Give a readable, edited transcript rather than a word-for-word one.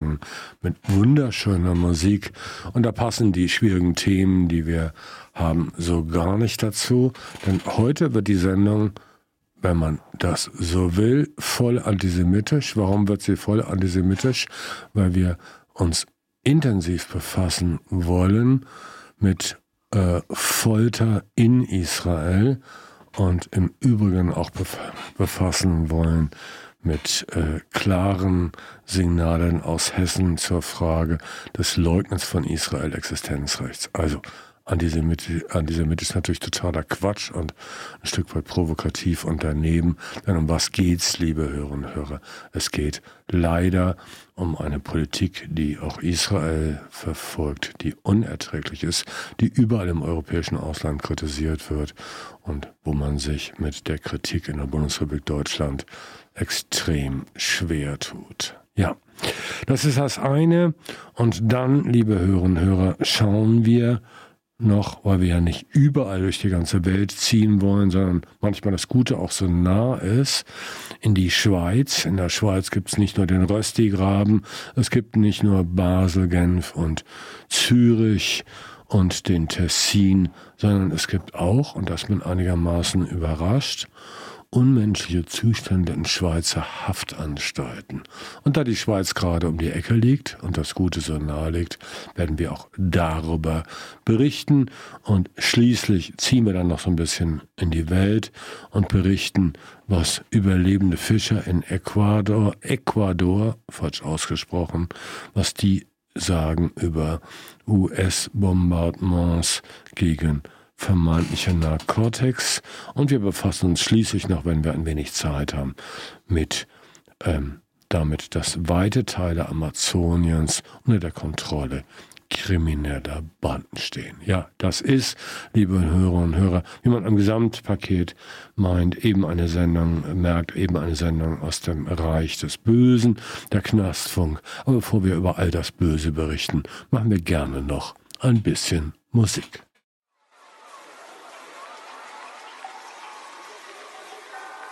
Tagen mit wunderschöner Musik. Und da passen die schwierigen Themen, die wir haben, so gar nicht dazu. Denn heute wird die Sendung, wenn man das so will, voll antisemitisch. Warum wird sie voll antisemitisch? Weil wir uns intensiv befassen wollen mit Folter in Israel und im Übrigen auch befassen wollen mit klaren Signalen aus Hessen zur Frage des Leugnens von Israel-Existenzrechts. Also Antisemitisch ist natürlich totaler Quatsch und ein Stück weit provokativ und daneben. Denn um was geht's, liebe Hörerinnen und Hörer? Es geht leider um eine Politik, die auch Israel verfolgt, die unerträglich ist, die überall im europäischen Ausland kritisiert wird und wo man sich mit der Kritik in der Bundesrepublik Deutschland extrem schwer tut. Ja, das ist das eine. Und dann, liebe Hörerinnen und Hörer, schauen wir noch, weil wir ja nicht überall durch die ganze Welt ziehen wollen, sondern manchmal das Gute auch so nah ist, in die Schweiz. In der Schweiz gibt es nicht nur den Röstigraben, es gibt nicht nur Basel, Genf und Zürich und den Tessin, sondern es gibt auch, und das bin einigermaßen überrascht, unmenschliche Zustände in Schweizer Haftanstalten. Und da die Schweiz gerade um die Ecke liegt und das Gute so nahe liegt, werden wir auch darüber berichten. Und schließlich ziehen wir dann noch so ein bisschen in die Welt und berichten, was überlebende Fischer in Ecuador, falsch ausgesprochen, was die sagen über US-Bombardements gegen vermeintliche Narcotics. Und wir befassen uns schließlich noch, wenn wir ein wenig Zeit haben, mit damit, dass weite Teile Amazoniens unter der Kontrolle krimineller Banden stehen. Ja, das ist, liebe Hörerinnen und Hörer, wie man am Gesamtpaket meint, eben eine Sendung aus dem Reich des Bösen, der Knastfunk. Aber bevor wir über all das Böse berichten, machen wir gerne noch ein bisschen Musik.